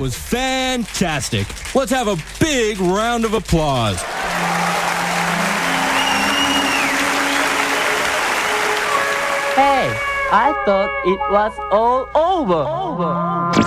was fantastic. Let's have a big round of applause. Hey, I thought it was all over.